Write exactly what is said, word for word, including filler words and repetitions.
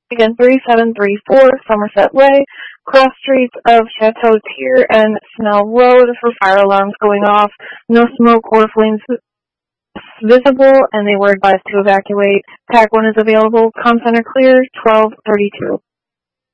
Again, three seven three four Somerset Way, cross streets of Chateau Tier and Snell Road for fire alarms going off. No smoke or flames visible, and they were advised to evacuate. Pack one is available. Com center clear, twelve thirty-two.